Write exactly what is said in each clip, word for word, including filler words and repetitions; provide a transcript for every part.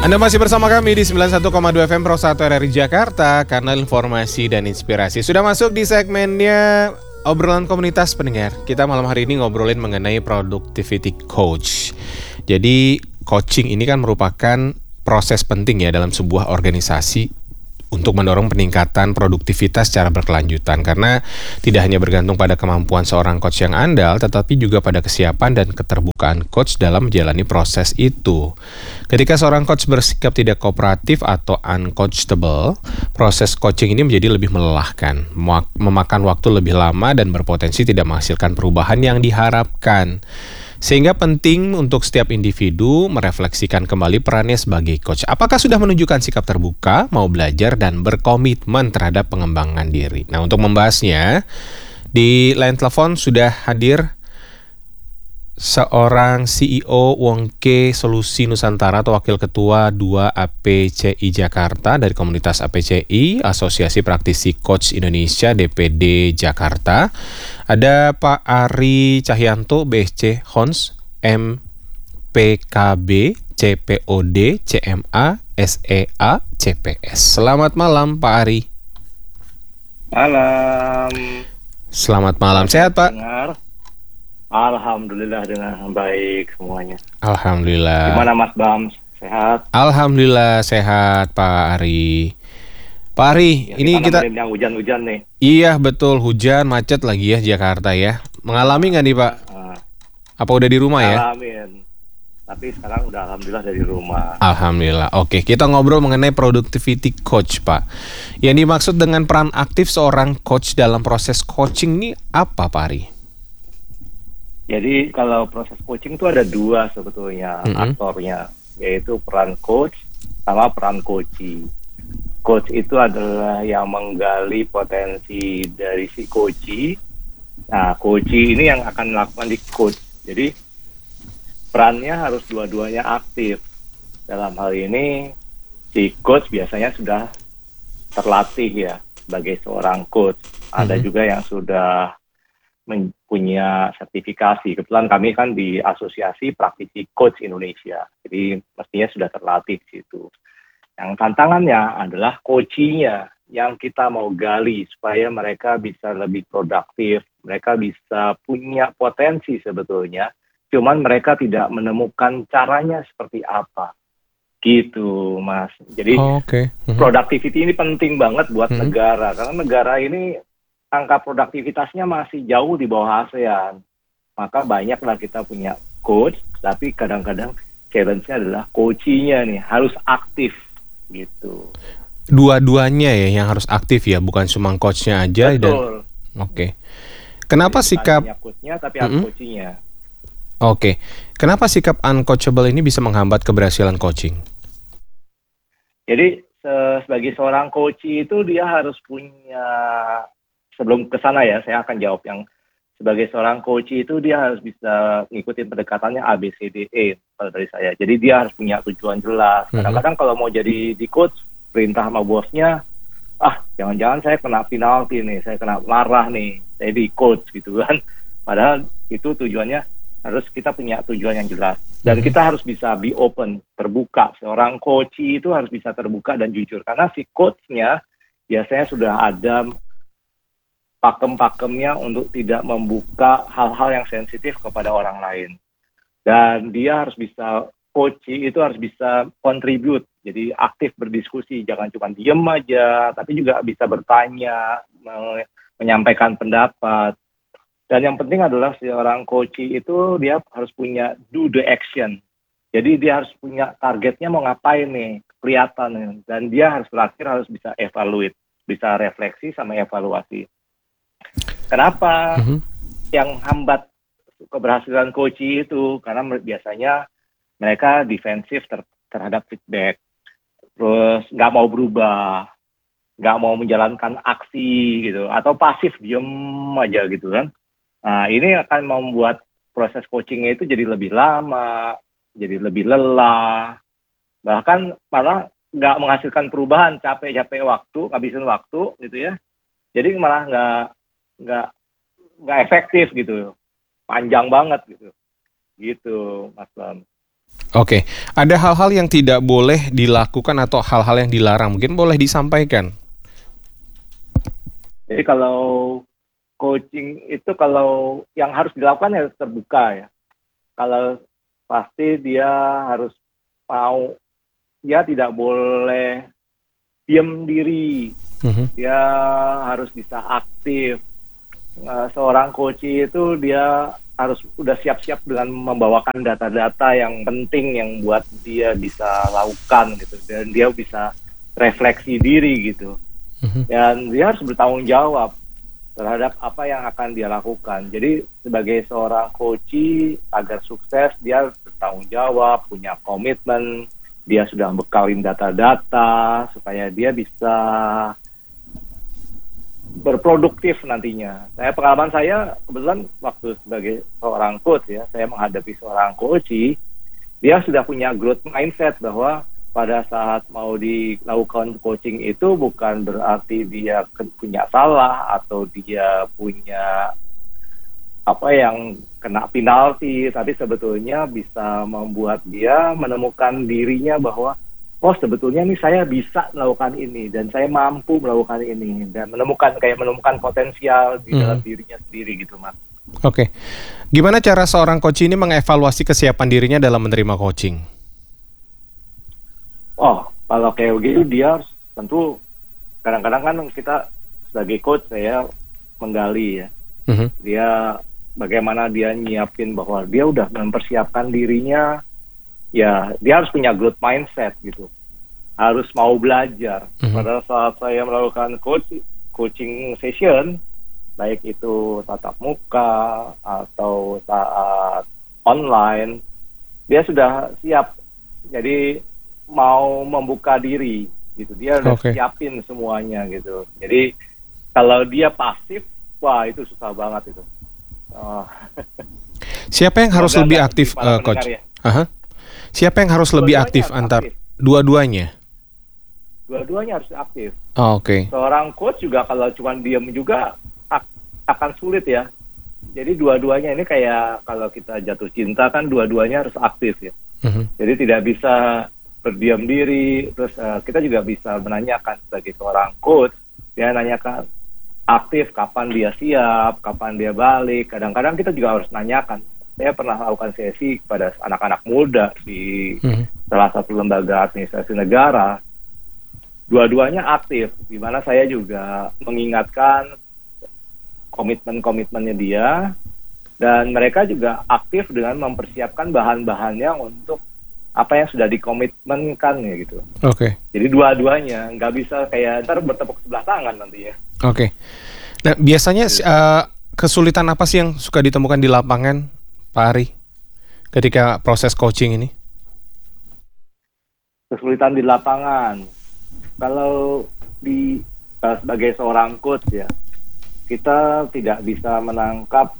Anda masih bersama kami di sembilan puluh satu koma dua F M Pro satu R R I Jakarta, kanal informasi dan inspirasi. Sudah masuk di segmennya obrolan komunitas pendengar. Kita malam hari ini ngobrolin mengenai productivity coach. Jadi coaching ini kan merupakan proses penting ya dalam sebuah organisasi untuk mendorong peningkatan produktivitas secara berkelanjutan, karena tidak hanya bergantung pada kemampuan seorang coach yang andal, tetapi juga pada kesiapan dan keterbukaan coach dalam menjalani proses itu. Ketika seorang coach bersikap tidak kooperatif atau uncoachable, proses coaching ini menjadi lebih melelahkan, memakan waktu lebih lama dan berpotensi tidak menghasilkan perubahan yang diharapkan. Sehingga penting untuk setiap individu merefleksikan kembali perannya sebagai coach. Apakah sudah menunjukkan sikap terbuka, mau belajar, dan berkomitmen terhadap pengembangan diri? Nah, untuk membahasnya, di line telepon sudah hadir seorang C E O Wongke Solusi Nusantara atau Wakil Ketua dua A P C I Jakarta dari komunitas A P C I, Asosiasi Praktisi Coach Indonesia D P D Jakarta. Ada Pak Ari Cahyanto, B S C Hons, M P K B, C P O D, C M A, S E A, C P S. Selamat malam Pak Ari. Malam. Selamat malam. Sehat Pak? Dengar. Alhamdulillah dengan baik semuanya. Alhamdulillah. Gimana Mas Bams? Sehat? Alhamdulillah sehat Pak Ari. Pak Ari, ya, ini kita yang hujan-hujan nih. Iya betul, hujan, macet lagi ya Jakarta ya. Mengalami nggak nih Pak? Uh, Apa udah di rumah ya? Ngalamin. Tapi sekarang udah alhamdulillah dari rumah. Alhamdulillah. Oke, kita ngobrol mengenai productivity coach Pak. Yang dimaksud dengan peran aktif seorang coach dalam proses coaching ini apa Pak Ari? Jadi kalau proses coaching itu ada dua sebetulnya mm-hmm. aktornya, yaitu peran coach sama peran coachee. Coach itu adalah yang menggali potensi dari si coachee. Nah, coachee ini yang akan melakukan di coach. Jadi perannya harus dua-duanya aktif. Dalam hal ini si coach biasanya sudah terlatih ya sebagai seorang coach. Ada mm-hmm. juga yang sudah punya sertifikasi. Kebetulan kami kan di Asosiasi Praktisi Coach Indonesia, jadi mestinya sudah terlatih di situ. Yang tantangannya adalah coaching-nya yang kita mau gali supaya mereka bisa lebih produktif, mereka bisa punya potensi sebetulnya, cuman mereka tidak menemukan caranya seperti apa. Gitu, Mas. Jadi oh, okay. uh-huh. productivity ini penting banget buat uh-huh. negara, karena negara ini angka produktivitasnya masih jauh di bawah ASEAN. Maka banyaklah kita punya coach, tapi kadang-kadang challenge-nya adalah coaching-nya nih harus aktif gitu. Dua-duanya ya yang harus aktif ya, bukan cuma coach-nya aja. Betul. Dan oke. Okay. Kenapa jadi sikap coach-nya tapi harus mm-hmm. coaching-nya. Oke. Okay. Kenapa sikap uncoachable ini bisa menghambat keberhasilan coaching? Jadi sebagai seorang coach itu dia harus punya, sebelum ke sana ya, saya akan jawab yang sebagai seorang coach itu dia harus bisa ngikutin pendekatannya A B C D E kalau dari saya. Jadi dia harus punya tujuan jelas. Kadang-kadang kalau mau jadi di coach, perintah sama bosnya, ah jangan-jangan saya kena penalti nih, saya kena marah nih, saya di coach gitu kan. Padahal itu tujuannya harus kita punya tujuan yang jelas. Dan kita harus bisa be open, terbuka. Seorang coach itu harus bisa terbuka dan jujur. Karena si coach-nya biasanya sudah ada pakem-pakemnya untuk tidak membuka hal-hal yang sensitif kepada orang lain. Dan dia harus bisa, coach itu harus bisa contribute, jadi aktif berdiskusi, jangan cuma diem aja, tapi juga bisa bertanya, menyampaikan pendapat. Dan yang penting adalah seorang coach itu dia harus punya do the action. Jadi dia harus punya targetnya mau ngapain nih, kelihatan. Dan dia harus terakhir harus bisa evaluate, bisa refleksi sama evaluasi. Kenapa mm-hmm. yang hambat keberhasilan coach itu? Karena biasanya mereka defensif ter- terhadap feedback, terus nggak mau berubah, nggak mau menjalankan aksi gitu, atau pasif diem aja gitu kan. Nah ini akan membuat proses coachingnya itu jadi lebih lama, jadi lebih lelah, bahkan malah nggak menghasilkan perubahan, capek-capek waktu, ngabisin waktu gitu ya. Jadi malah nggak nggak nggak efektif gitu, panjang banget gitu, gitu Mas Bam. Oke, ada hal-hal yang tidak boleh dilakukan atau hal-hal yang dilarang, mungkin boleh disampaikan. Jadi kalau coaching itu kalau yang harus dilakukan ya terbuka ya. Kalau pasti dia harus mau, dia tidak boleh diam diri, Mhm. dia harus bisa aktif. Nah, seorang coach itu dia harus udah siap-siap dengan membawakan data-data yang penting yang buat dia bisa lakukan gitu, dan dia bisa refleksi diri gitu, Mhm. dan dia harus bertanggung jawab terhadap apa yang akan dia lakukan. Jadi sebagai seorang coach agar sukses dia harus bertanggung jawab, punya komitmen, dia sudah bekalin data-data supaya dia bisa berproduktif nantinya. Saya pengalaman saya kebetulan waktu sebagai seorang coach ya, saya menghadapi seorang coach, dia sudah punya growth mindset bahwa pada saat mau dilakukan coaching itu bukan berarti dia punya salah atau dia punya apa yang kena penalti, tapi sebetulnya bisa membuat dia menemukan dirinya bahwa oh sebetulnya nih saya bisa melakukan ini dan saya mampu melakukan ini, dan menemukan kayak menemukan potensial di dalam Hmm. dirinya sendiri gitu, Mas. Oke, gimana cara seorang coach ini mengevaluasi kesiapan dirinya dalam menerima coaching? Oh, kalau kayak begitu dia harus tentu kadang-kadang kan kita sebagai coach saya menggali ya. Mhm. Dia bagaimana dia nyiapin bahwa dia udah mempersiapkan dirinya, ya dia harus punya growth mindset gitu, harus mau belajar. Mhm. Pada saat saya melakukan coach, coaching session, baik itu tatap muka atau saat online, dia sudah siap, jadi mau membuka diri gitu, dia udah Oke. siapin semuanya gitu. Jadi kalau dia pasif, wah itu susah banget itu. Oh. Siapa yang harus Semoga lebih nggak aktif, di para eh, coach? pendengar ya. Aha. Siapa yang harus lebih Dua-duanya aktif harus antar aktif. dua-duanya? Dua-duanya harus aktif. Oh, oke. Seorang coach juga kalau cuma diam juga ak- akan sulit ya. Jadi dua-duanya ini kayak kalau kita jatuh cinta kan dua-duanya harus aktif ya. Mhm. Jadi tidak bisa berdiam diri. Terus uh, kita juga bisa menanyakan sebagai seorang coach, dia nanyakan aktif kapan dia siap, kapan dia balik. Kadang-kadang kita juga harus nanyakan. Saya pernah lakukan sesi kepada anak-anak muda di Mhm. salah satu lembaga administrasi negara. Dua-duanya aktif, di mana saya juga mengingatkan komitmen-komitmennya dia, dan mereka juga aktif dengan mempersiapkan bahan-bahannya untuk apa yang sudah dikomitmenkan ya gitu. Oke. Jadi dua-duanya, nggak bisa kayak ntar bertepuk sebelah tangan nanti ya. Oke. Nah, biasanya eh, kesulitan apa sih yang suka ditemukan di lapangan, Pak Ari, ketika proses coaching ini? Kesulitan di lapangan, kalau di uh, sebagai seorang coach ya, kita tidak bisa menangkap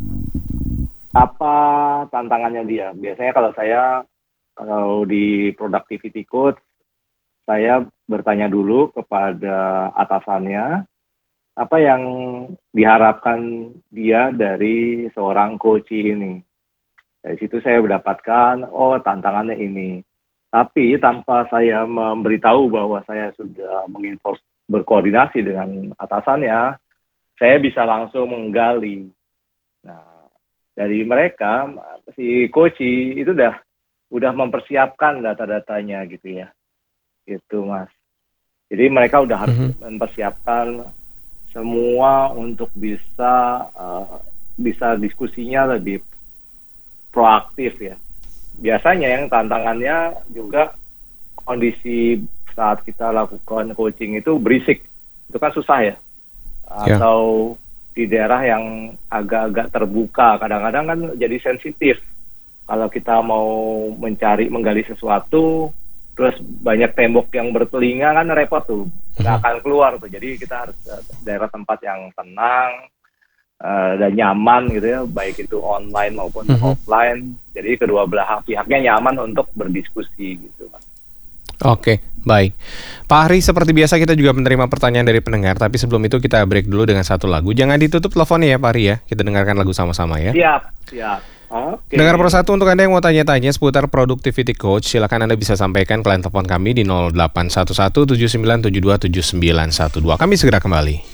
apa tantangannya dia. Biasanya kalau saya, kalau di productivity coach, saya bertanya dulu kepada atasannya, apa yang diharapkan dia dari seorang coach ini. Dari situ saya mendapatkan, oh tantangannya ini. Tapi tanpa saya memberitahu bahwa saya sudah menginfos berkoordinasi dengan atasannya, saya bisa langsung menggali. Nah, dari mereka si coach itu udah udah mempersiapkan data-datanya gitu ya, gitu Mas. Jadi mereka udah harus Mhm. mempersiapkan semua untuk bisa uh, bisa diskusinya lebih proaktif ya. Biasanya yang tantangannya juga kondisi saat kita lakukan coaching itu berisik, itu kan susah ya. Ya. Atau di daerah yang agak-agak terbuka, kadang-kadang kan jadi sensitif. Kalau kita mau mencari, menggali sesuatu, terus banyak tembok yang bertelinga kan repot tuh, nggak akan keluar tuh. Jadi kita harus uh, daerah tempat yang tenang uh, dan nyaman gitu ya, baik itu online maupun Mhm. offline. Jadi kedua belah pihaknya nyaman untuk berdiskusi gitu, Mas. Oke, baik. Pak Ari, seperti biasa kita juga menerima pertanyaan dari pendengar, tapi sebelum itu kita break dulu dengan satu lagu. Jangan ditutup teleponnya ya Pak Ari ya, kita dengarkan lagu sama-sama ya. Siap, siap. Oke. Dengar Pro satu, untuk Anda yang mau tanya-tanya seputar Productivity Coach, silakan Anda bisa sampaikan ke line telepon kami di nol delapan satu satu tujuh sembilan tujuh dua tujuh sembilan satu dua. Kami segera kembali.